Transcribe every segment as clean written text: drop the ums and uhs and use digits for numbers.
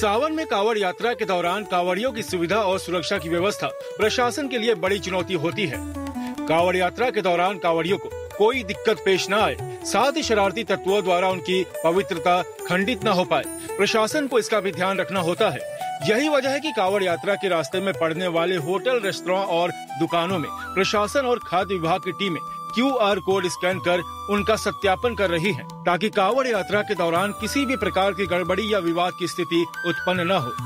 सावन में कांवड़ यात्रा के दौरान कांवड़ियों की सुविधा और सुरक्षा की व्यवस्था प्रशासन के लिए बड़ी चुनौती होती है। कांवड़ यात्रा के दौरान कांवड़ियों को कोई दिक्कत पेश न आए, साथ ही शरारती तत्वों द्वारा उनकी पवित्रता खंडित न हो पाए, प्रशासन को इसका भी ध्यान रखना होता है। यही वजह है कि कांवड़ यात्रा के रास्ते में पड़ने वाले होटल, रेस्टोरेंट और दुकानों में प्रशासन और खाद्य विभाग की टीमें QR कोड स्कैन कर उनका सत्यापन कर रही है, ताकि कांवड़ यात्रा के दौरान किसी भी प्रकार की गड़बड़ी या विवाद की स्थिति उत्पन्न न हो।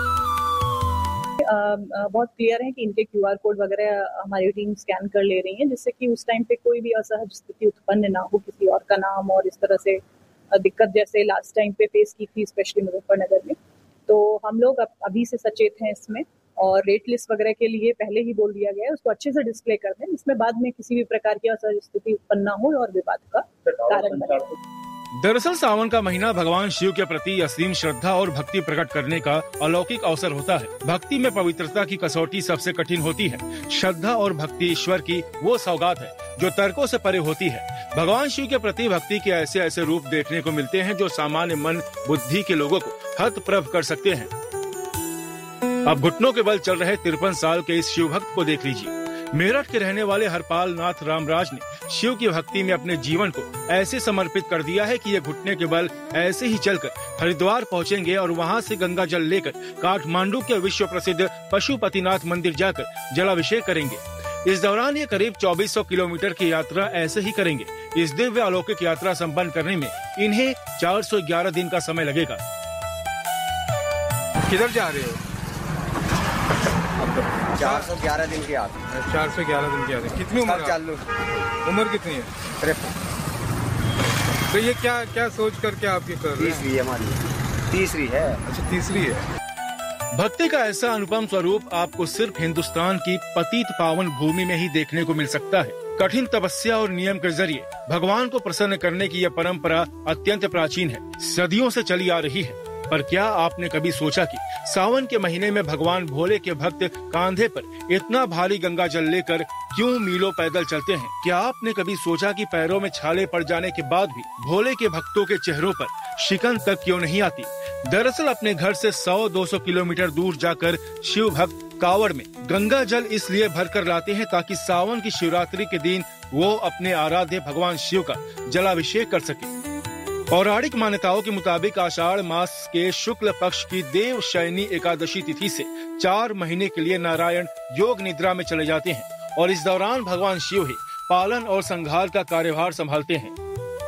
बहुत क्लियर है कि इनके QR कोड वगैरह हमारी टीम स्कैन कर ले रही है, जिससे कि उस टाइम पे कोई भी असहज स्थिति उत्पन्न ना हो, किसी और का नाम और इस तरह से दिक्कत जैसे लास्ट टाइम पे फेस की थी, स्पेशली मुजफ्फरनगर में। तो हम लोग अभी से सचेत हैं इसमें, और रेट लिस्ट वगैरह के लिए पहले ही बोल दिया गया है, उसको अच्छे से डिस्प्ले कर दें, इसमें बाद में किसी भी प्रकार की असहज स्थिति उत्पन्न ना हो और विवाद का कारण बने। दरअसल सावन का महीना भगवान शिव के प्रति असीम श्रद्धा और भक्ति प्रकट करने का अलौकिक अवसर होता है। भक्ति में पवित्रता की कसौटी सबसे कठिन होती है। श्रद्धा और भक्ति ईश्वर की वो सौगात है जो तर्कों से परे होती है। भगवान शिव के प्रति भक्ति के ऐसे ऐसे रूप देखने को मिलते हैं जो सामान्य मन बुद्धि के लोगों को हतप्रभ कर सकते हैं। अब घुटनों के बल चल रहे 53 साल के इस शिव भक्त को देख लीजिए। मेरठ के रहने वाले हरपाल नाथ रामराज ने शिव की भक्ति में अपने जीवन को ऐसे समर्पित कर दिया है कि ये घुटने के बल ऐसे ही चलकर हरिद्वार पहुंचेंगे और वहां से गंगा जल लेकर काठमांडू के विश्व प्रसिद्ध पशुपतिनाथ मंदिर जाकर जलाभिषेक करेंगे। इस दौरान ये करीब 2400 किलोमीटर की यात्रा ऐसे ही करेंगे। इस दिव्य अलौकिक यात्रा संपन्न करने में इन्हें 411 दिन का समय लगेगा। किधर जा रहे हो? 411 दिन की यात्रा। 411 दिन की यात्रा। कितनी उम्र है? उम्र कितनी है? 53। तो ये क्या सोच करके आप ये कर रहे हैं? तीसरी है हमारी। तीसरी है। अच्छा, तीसरी है। भक्ति का ऐसा अनुपम स्वरूप आपको सिर्फ हिंदुस्तान की पतित पावन भूमि में ही देखने को मिल सकता है। कठिन तपस्या और नियम के जरिए भगवान को प्रसन्न करने की यह परंपरा अत्यंत प्राचीन है, सदियों से चली आ रही है। पर क्या आपने कभी सोचा कि सावन के महीने में भगवान भोले के भक्त कांधे पर इतना भारी गंगा जल लेकर क्यों मीलों पैदल चलते हैं? क्या आपने कभी सोचा कि पैरों में छाले पड़ जाने के बाद भी भोले के भक्तों के चेहरों पर शिकन तक क्यों नहीं आती? दरअसल अपने घर से 100-200 किलोमीटर दूर जाकर शिव भक्त कांवड़ में गंगा जल इसलिए भर कर लाते हैं ताकि सावन की शिवरात्रि के दिन वो अपने आराध्य भगवान शिव का जलाभिषेक कर सके। पौराणिक मान्यताओं के मुताबिक आषाढ़ मास के शुक्ल पक्ष की देव शयनी एकादशी तिथि से 4 महीने के लिए नारायण योग निद्रा में चले जाते हैं और इस दौरान भगवान शिव ही पालन और संहार का कार्यभार संभालते हैं।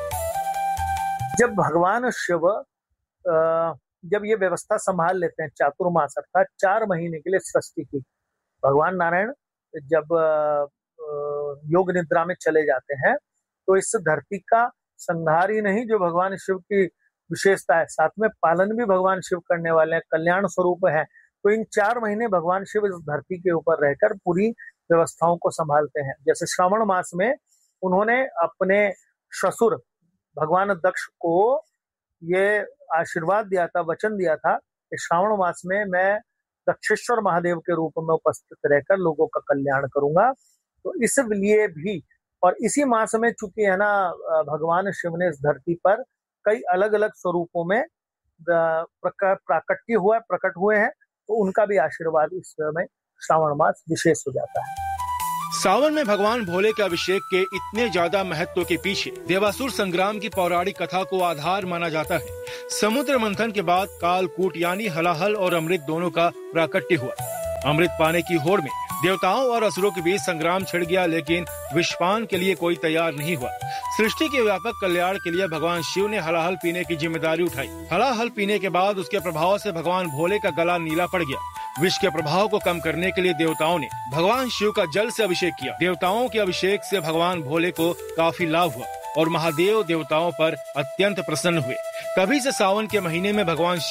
जब भगवान शिव जब ये व्यवस्था संभाल लेते हैं, चातुर्मास अर्थात 4 महीने के लिए सृष्टि की, भगवान नारायण जब योग निद्रा में चले जाते हैं तो इस धरती का संहार ही नहीं जो भगवान शिव की विशेषता है, साथ में पालन भी भगवान शिव करने वाले हैं, कल्याण स्वरूप है। तो इन 4 महीने भगवान शिव इस धरती के ऊपर रहकर पूरी व्यवस्थाओं को संभालते हैं। जैसे श्रावण मास में उन्होंने अपने ससुर भगवान दक्ष को ये आशीर्वाद दिया था, वचन दिया था कि श्रावण मास में मैं दक्षेश्वर महादेव के रूप में उपस्थित रहकर लोगों का कल्याण करूंगा। तो इसलिए भी, और इसी मास में चूंकि है ना भगवान शिव ने इस धरती पर कई अलग अलग स्वरूपों में प्रकट हुए हैं, तो उनका भी आशीर्वाद इस समय श्रावण मास विशेष हो जाता है। सावन में भगवान भोले के अभिषेक के इतने ज्यादा महत्व के पीछे देवासुर संग्राम की पौराणिक कथा को आधार माना जाता है। समुद्र मंथन के बाद कालकूट यानी हलाहल और अमृत दोनों का प्राकट्य हुआ। अमृत पाने की होड़ में देवताओं और असुरों के बीच संग्राम छिड़ गया, लेकिन विषपान के लिए कोई तैयार नहीं हुआ। सृष्टि के व्यापक कल्याण के लिए भगवान शिव ने हलाहल पीने की जिम्मेदारी उठाई। हलाहल पीने के बाद उसके प्रभाव से भगवान भोले का गला नीला पड़ गया। विष के प्रभाव को कम करने के लिए देवताओं ने भगवान शिव का जल से अभिषेक किया। देवताओं के अभिषेक से भगवान भोले को काफी लाभ हुआ और महादेव देवताओं पर अत्यंत प्रसन्न हुए। तभी से सावन के महीने में भगवान